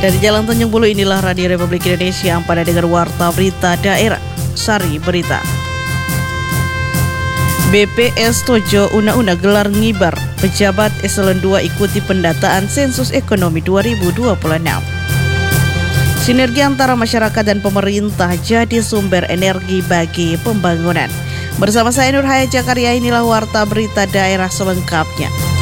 Dari Jalan Tanjung Bulu inilah Radio Republik Indonesia yang pada dengar Warta Berita Daerah. Sari Berita. BPS Tojo una-una gelar ngibar. Pejabat Eselon 2 ikuti pendataan sensus ekonomi 2026. Sinergi antara masyarakat dan pemerintah jadi sumber energi bagi pembangunan. Bersama saya Nur Haya Jakarya, inilah Warta Berita Daerah selengkapnya.